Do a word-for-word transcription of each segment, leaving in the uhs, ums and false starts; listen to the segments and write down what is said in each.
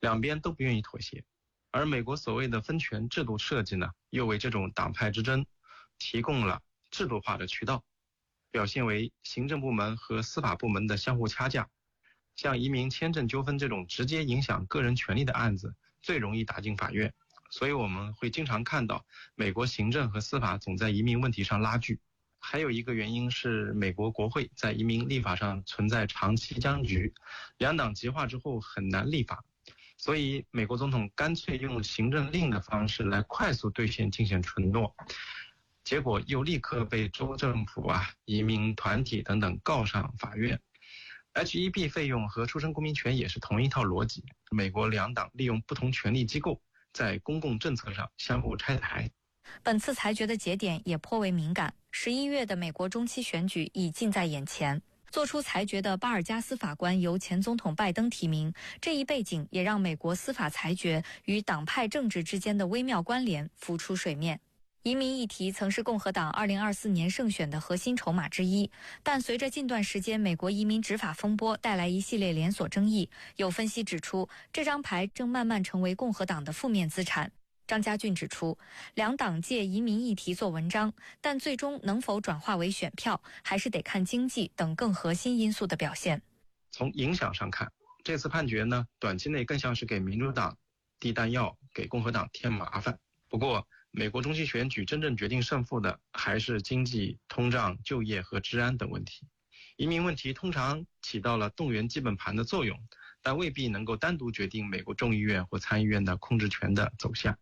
两边都不愿意妥协。而美国所谓的分权制度设计呢，又为这种党派之争提供了制度化的渠道，表现为行政部门和司法部门的相互掐架。像移民签证纠纷这种直接影响个人权利的案子，最容易打进法院。所以我们会经常看到美国行政和司法总在移民问题上拉锯。还有一个原因是美国国会在移民立法上存在长期僵局，两党极化之后很难立法。所以美国总统干脆用行政令的方式来快速兑现竞选承诺，结果又立刻被州政府啊、移民团体等等告上法院。H 一 B 费用和出生公民权也是同一套逻辑，美国两党利用不同权力机构在公共政策上相互拆台。 本次裁决的节点也颇为敏感，十一月的美国中期选举已近在眼前。做出裁决的巴尔加斯法官由前总统拜登提名，这一背景也让美国司法裁决与党派政治之间的微妙关联浮出水面。移民议题曾是共和党二零二四年胜选的核心筹码之一，但随着近段时间美国移民执法风波带来一系列连锁争议，有分析指出，这张牌正慢慢成为共和党的负面资产。张家俊指出，两党借移民议题做文章，但最终能否转化为选票，还是得看经济等更核心因素的表现。 从影响上看，这次判决呢，短期内更像是给民主党递弹药，给共和党添麻烦。不过，美国中期选举真正决定胜负的还是经济、通胀、就业和治安等问题。移民问题通常起到了动员基本盘的作用，但未必能够单独决定美国众议院或参议院的控制权的走向。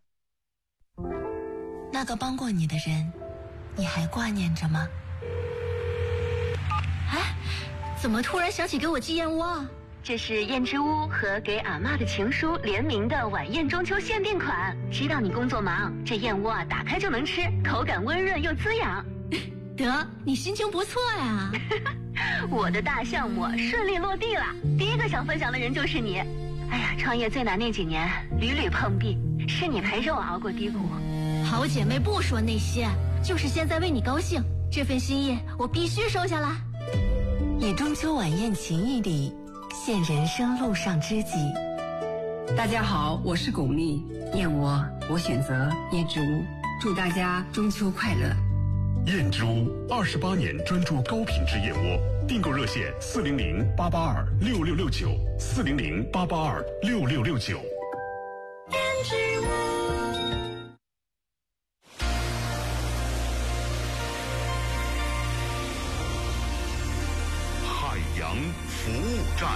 那个帮过你的人，你还挂念着吗？ 哎，怎么突然想起给我寄燕窝啊？这是燕之屋和给阿嬷的情书联名的晚宴中秋限定款。知道你工作忙，这燕窝啊打开就能吃，口感温润又滋养。 得，你心情不错呀。 我的大项目顺利落地了，第一个想分享的人就是你。哎呀，创业最难那几年屡屡碰壁，是你陪着我熬过低谷。 好姐妹不说那些，就是现在为你高兴，这份心意我必须收下来。 以中秋晚宴情谊里现人生路上知己。 大家好，我是巩俐，燕窝我选择燕之屋，祝大家中秋快乐。 燕之屋二十八年专注高品质燕窝，订购热线四零零八八二六六六九四零零八八二六六六九。 燕之屋。 海洋服务站，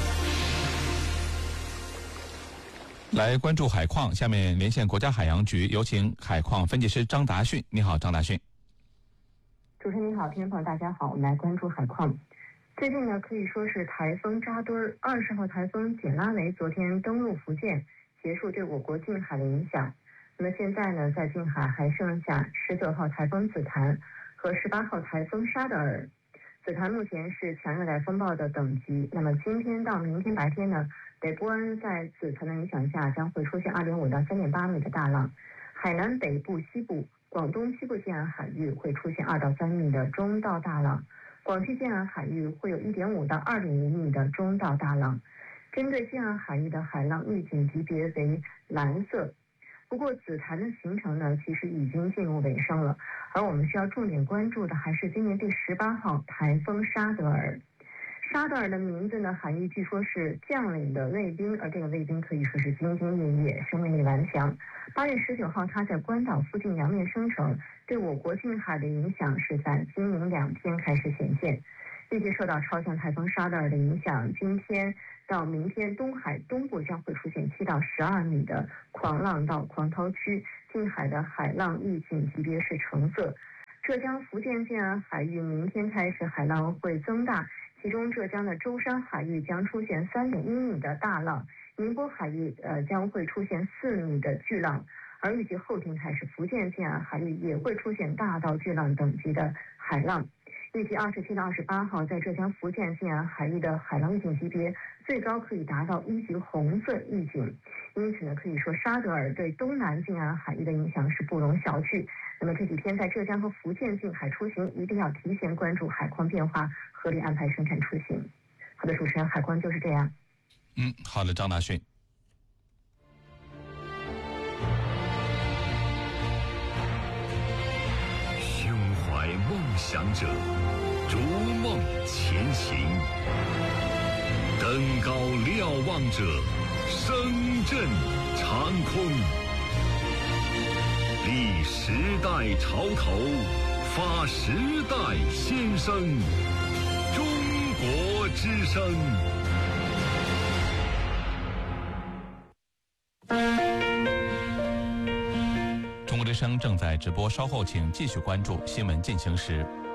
来关注海况。下面连线国家海洋局，有请海况分析师张达训。你好，张达训。 主持人你好，听众朋友大家好，我们来关注海况。最近呢，可以说是台风扎堆儿。二十号台风简拉维昨天登陆福建，结束对我国近海的影响。那么现在呢，在近海还剩下十九号台风紫檀和十八号台风沙德尔。紫檀目前是强热带风暴的等级。那么今天到明天白天呢，北部湾在紫檀的影响下将会出现二点五到三点八米的大浪，海南北部、西部、广东西部沿岸海域会出现二到三米的中到大浪，广西沿岸海域会有一点五到二点五米的中到大浪。针对沿岸海域的海浪预警级别为蓝色。不过紫檀的形成呢，其实已经进入尾声了，而我们需要重点关注的还是今年第十八号台风沙德尔。沙德尔的名字呢，含义据说是将领的卫兵，而这个卫兵可以说是兢兢业业，生命力顽强。八月十九号，它在关岛附近洋面生成，对我国近海的影响是在今明两天开始显现。预计受到超强台风沙德尔的影响，今天到明天东海东部将会出现七到十二米的狂浪到狂涛区，近海的海浪预警级别是橙色。浙江、福建沿岸海域明天开始海浪会增大，其中浙江的舟山海域将出现三点一米的大浪，宁波海域呃将会出现四米的巨浪，而预计后天开始福建沿岸海域也会出现大到巨浪等级的海浪。预计二十七到二十八号，在浙江、福建沿岸海域的海浪预警级别最高可以达到一级红色预警。因此呢，可以说沙德尔对东南沿岸海域的影响是不容小觑。那么这几天在浙江和福建近海出行，一定要提前关注海况变化，合理安排生产出行。好的，主持人，海况就是这样。 嗯，好的，张达训。 想者，逐梦前行；登高瞭望者，声震长空。立时代潮头，发时代先声。中国之声。 中国之声正在直播，稍后请继续关注新闻进行时。